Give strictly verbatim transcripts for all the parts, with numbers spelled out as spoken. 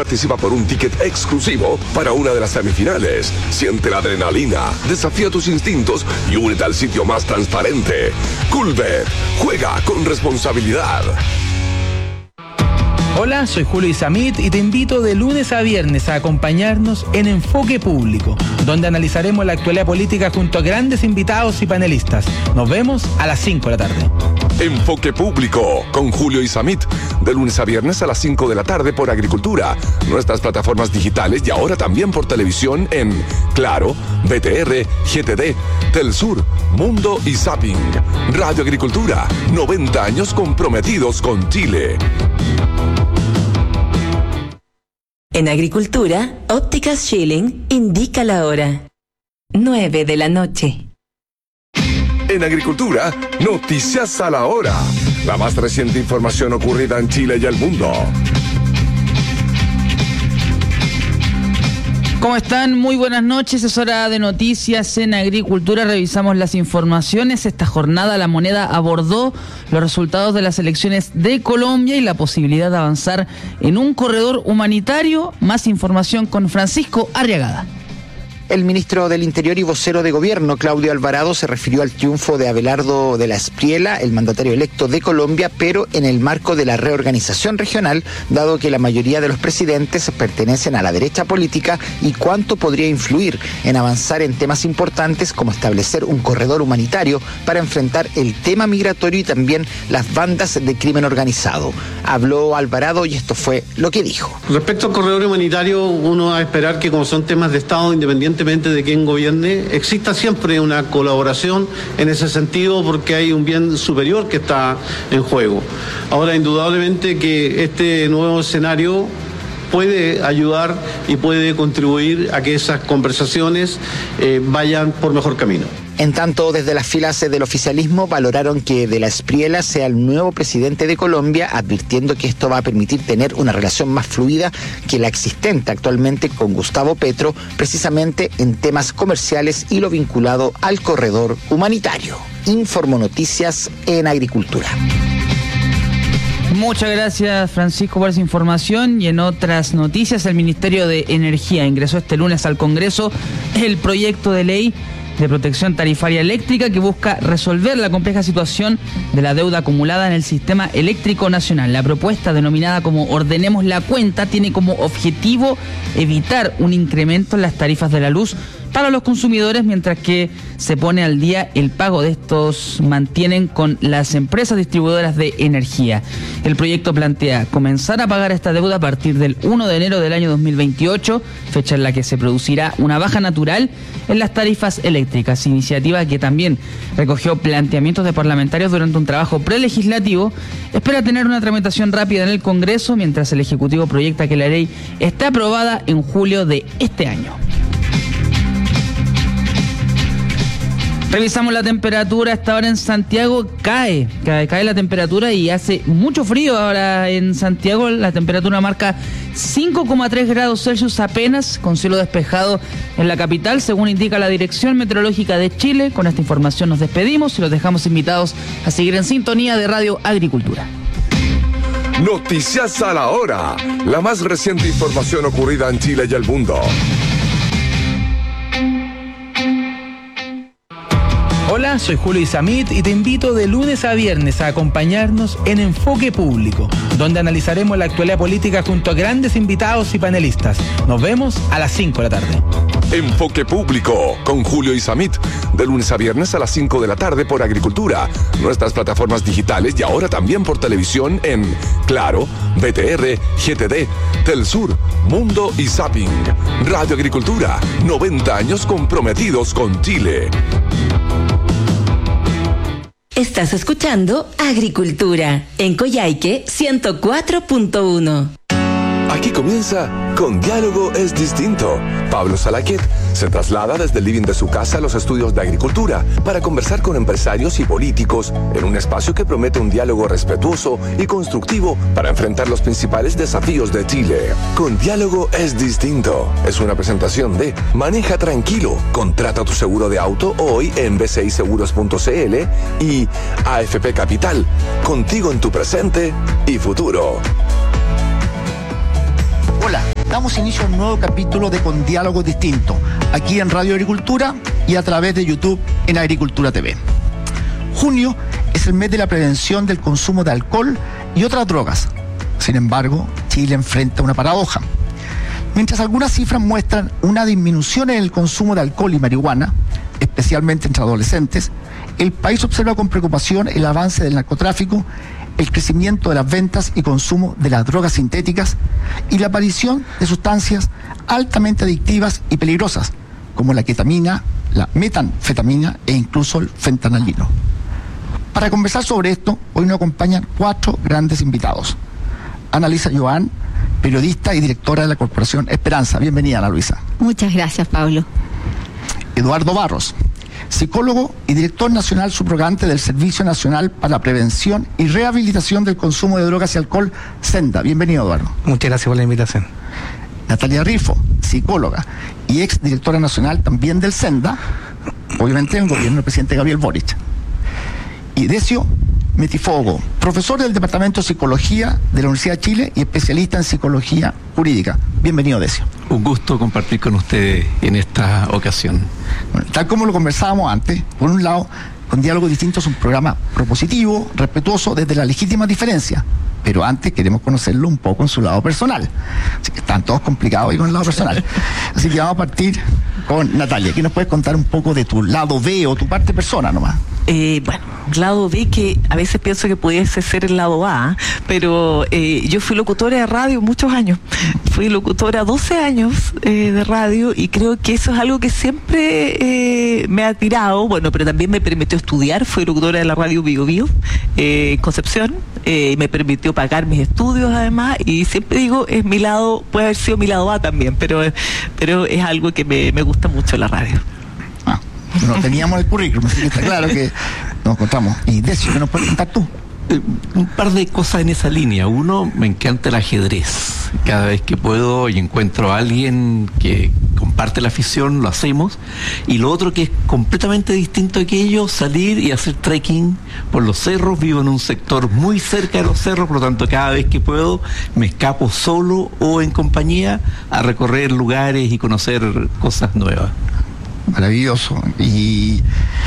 participa por un ticket exclusivo para una de las semifinales. Siente la adrenalina, desafía tus instintos y únete al sitio más transparente. Coolbet, juega con responsabilidad. Hola, soy Julio Isamit y te invito de lunes a viernes a acompañarnos en Enfoque Público, donde analizaremos la actualidad política junto a grandes invitados y panelistas. Nos vemos a las cinco de la tarde. Enfoque Público con Julio Isamit, de lunes a viernes a las cinco de la tarde por Agricultura, nuestras plataformas digitales y ahora también por televisión en Claro, B T R, G T D, Telsur, Mundo y Zapping. Radio Agricultura, noventa años comprometidos con Chile. En Agricultura, Ópticas Schilling indica la hora. nueve de la noche. En Agricultura, noticias a la hora. La más reciente información ocurrida en Chile y el mundo. ¿Cómo están? Muy buenas noches, es hora de noticias en Agricultura. Revisamos las informaciones. Esta jornada La Moneda abordó los resultados de las elecciones de Colombia y la posibilidad de avanzar en un corredor humanitario. Más información con Francisco Arriagada. El ministro del Interior y vocero de Gobierno, Claudio Alvarado, se refirió al triunfo de Abelardo de la Espriella, el mandatario electo de Colombia, pero en el marco de la reorganización regional, dado que la mayoría de los presidentes pertenecen a la derecha política, y cuánto podría influir en avanzar en temas importantes como establecer un corredor humanitario para enfrentar el tema migratorio y también las bandas de crimen organizado. Habló Alvarado y esto fue lo que dijo. Respecto al corredor humanitario, uno va a esperar que, como son temas de Estado, independientemente de quién gobierne, exista siempre una colaboración en ese sentido, porque hay un bien superior que está en juego. Ahora, indudablemente que este nuevo escenario puede ayudar y puede contribuir a que esas conversaciones eh, vayan por mejor camino. En tanto, desde las filas del oficialismo valoraron que de la Espriella sea el nuevo presidente de Colombia, advirtiendo que esto va a permitir tener una relación más fluida que la existente actualmente con Gustavo Petro, precisamente en temas comerciales y lo vinculado al corredor humanitario. Informo Noticias en Agricultura. Muchas gracias, Francisco, por esa información. Y en otras noticias, el Ministerio de Energía ingresó este lunes al Congreso el proyecto de ley de protección tarifaria eléctrica que busca resolver la compleja situación de la deuda acumulada en el sistema eléctrico nacional. La propuesta, denominada como Ordenemos la Cuenta, tiene como objetivo evitar un incremento en las tarifas de la luz para los consumidores, mientras que se pone al día el pago de estos mantienen con las empresas distribuidoras de energía. El proyecto plantea comenzar a pagar esta deuda a partir del primero de enero del año dos mil veintiocho, fecha en la que se producirá una baja natural en las tarifas eléctricas, iniciativa que también recogió planteamientos de parlamentarios durante un trabajo prelegislativo. Espera tener una tramitación rápida en el Congreso, mientras el Ejecutivo proyecta que la ley esté aprobada en julio de este año. Revisamos la temperatura. Hasta ahora en Santiago cae, cae, cae la temperatura y hace mucho frío ahora en Santiago. La temperatura marca cinco coma tres grados Celsius apenas, con cielo despejado en la capital, según indica la Dirección Meteorológica de Chile. Con esta información nos despedimos y los dejamos invitados a seguir en sintonía de Radio Agricultura. Noticias a la hora. La más reciente información ocurrida en Chile y el mundo. Hola, soy Julio Isamit y te invito de lunes a viernes a acompañarnos en Enfoque Público, donde analizaremos la actualidad política junto a grandes invitados y panelistas. Nos vemos a las cinco de la tarde. Enfoque Público con Julio Isamit, de lunes a viernes a las cinco de la tarde por Agricultura, nuestras plataformas digitales y ahora también por televisión en Claro, B T R, G T D, Telsur, Mundo y Zapping. Radio Agricultura, noventa años comprometidos con Chile. Estás escuchando Agricultura en Coyhaique ciento cuatro punto uno. Aquí comienza Con Diálogo es Distinto. Pablo Salaquet se traslada desde el living de su casa a los estudios de Agricultura para conversar con empresarios y políticos en un espacio que promete un diálogo respetuoso y constructivo para enfrentar los principales desafíos de Chile. Con Diálogo es Distinto es una presentación de Maneja Tranquilo, contrata tu seguro de auto hoy en b c i seguros punto c l y A F P Capital, contigo en tu presente y futuro. Hola, Damos inicio a un nuevo capítulo de Con Diálogos Distintos, aquí en Radio Agricultura y a través de YouTube en Agricultura T V. Junio es el mes de la prevención del consumo de alcohol y otras drogas. Sin embargo, Chile enfrenta una paradoja. Mientras algunas cifras muestran una disminución en el consumo de alcohol y marihuana, especialmente entre adolescentes, el país observa con preocupación el avance del narcotráfico, el crecimiento de las ventas y consumo de las drogas sintéticas y la aparición de sustancias altamente adictivas y peligrosas, como la ketamina, la metanfetamina e incluso el fentanilino. Para conversar sobre esto, hoy nos acompañan cuatro grandes invitados. Ana Luisa Joan, periodista y directora de la Corporación Esperanza. Bienvenida, Ana Luisa. Muchas gracias, Pablo. Eduardo Barros, psicólogo y director nacional subrogante del Servicio Nacional para la Prevención y Rehabilitación del Consumo de Drogas y Alcohol, SENDA. Bienvenido, Eduardo. Muchas gracias por la invitación. Natalia Rifo, psicóloga y ex directora nacional también del SENDA, obviamente en el gobierno del presidente Gabriel Boric. Y Decio Metifogo, profesor del Departamento de Psicología de la Universidad de Chile y especialista en psicología jurídica. Bienvenido, Decio. Un gusto compartir con ustedes en esta ocasión. Bueno, tal como lo conversábamos antes, por un lado, Con Diálogos Distintos es un programa propositivo, respetuoso desde la legítima diferencia, pero antes queremos conocerlo un poco en su lado personal. Así que están todos complicados ahí con el lado personal. Así que vamos a partir con Natalia. ¿Qué nos puedes contar un poco de tu lado B o tu parte persona nomás? Eh, bueno, lado B que a veces pienso que pudiese ser el lado A, pero eh, yo fui locutora de radio muchos años. Fui locutora doce años eh, de radio y creo que eso es algo que siempre eh, me ha tirado, bueno, pero también me permitió estudiar. Fui locutora de la radio Bio Bio, eh, Concepción, eh, me permitió pagar mis estudios además, y siempre digo, es mi lado, puede haber sido mi lado A también, pero, pero es algo que me, me gusta mucho la radio. Ah, no teníamos el currículum, así que está claro que nos encontramos. Y Decio, ¿qué nos puedes contar tú? Eh, un par de cosas en esa línea. Uno, me encanta el ajedrez. Cada vez que puedo y encuentro a alguien que comparte la afición, lo hacemos. Y lo otro, que es completamente distinto a aquello, salir y hacer trekking por los cerros. Vivo en un sector muy cerca de los cerros, por lo tanto cada vez que puedo me escapo solo o en compañía a recorrer lugares y conocer cosas nuevas. Maravilloso. Y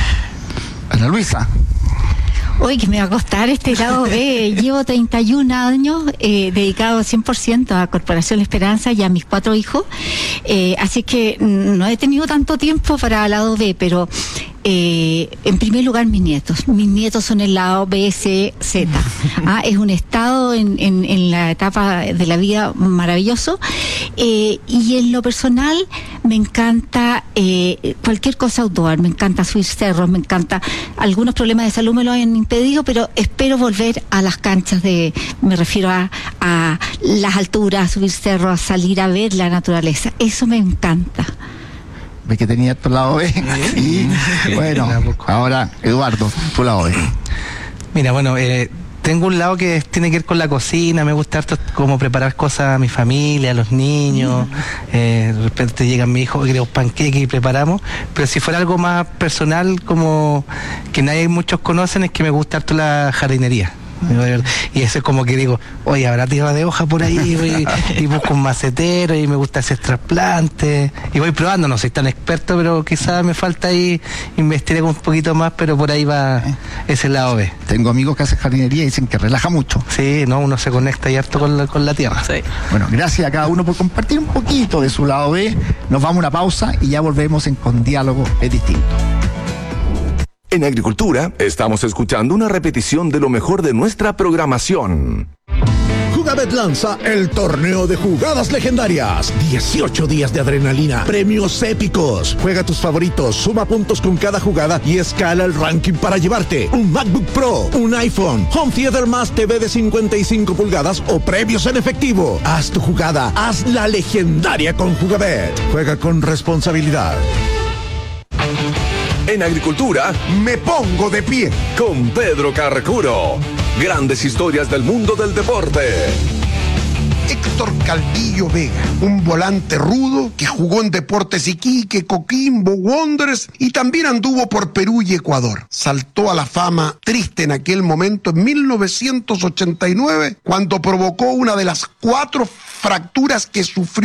Ana Luisa. Hoy que me va a costar este lado B. Llevo treinta y un años eh, dedicado cien por ciento a Corporación Esperanza y a mis cuatro hijos. Eh, así que no he tenido tanto tiempo para el lado B, pero eh, en primer lugar mis nietos. Mis nietos son el lado B, C, Z. Ah, es un estado en, en, en la etapa de la vida maravilloso. Eh, y en lo personal me encanta eh, cualquier cosa outdoor. Me encanta subir cerros, me encanta. Algunos problemas de salud me lo han impedido, pero espero volver a las canchas de, me refiero a, a las alturas, a subir cerros, a salir a ver la naturaleza. Eso me encanta. Ve que tenía tu lado B. Y bueno, ahora Eduardo, tu lado B. Mira, bueno, eh, tengo un lado que tiene que ver con la cocina. Me gusta harto como preparar cosas a mi familia, a los niños. Eh, de repente llegan mis hijos, queremos panqueques y preparamos. Pero si fuera algo más personal, como que nadie muchos conocen, es que me gusta harto la jardinería. Y eso es como que digo, oye, habrá tierra de hoja por ahí, voy, y busco un macetero y me gusta hacer trasplantes y voy probando. No soy tan experto, pero quizás me falta ahí investigar un poquito más, pero por ahí va ese lado B. Tengo amigos que hacen jardinería y dicen que relaja mucho. Sí, no, uno se conecta y harto con la, con la tierra. Sí. Bueno, gracias a cada uno por compartir un poquito de su lado B. Nos vamos a una pausa y ya volvemos en Con Diálogo es Distinto. En Agricultura estamos escuchando una repetición de lo mejor de nuestra programación. Jugabet lanza el torneo de jugadas legendarias. dieciocho días de adrenalina, premios épicos. Juega tus favoritos, suma puntos con cada jugada y escala el ranking para llevarte un MacBook Pro, un iPhone, Home Theater más T V de cincuenta y cinco pulgadas o premios en efectivo. Haz tu jugada, haz la legendaria con Jugabet. Juega con responsabilidad. En Agricultura, Me pongo de pie. con Pedro Carcuro. Grandes historias del mundo del deporte. Héctor Calvillo Vega, un volante rudo que jugó en Deportes Iquique, Coquimbo, Wanderers y también anduvo por Perú y Ecuador. Saltó a la fama triste en aquel momento en mil novecientos ochenta y nueve cuando provocó una de las cuatro fracturas que sufrió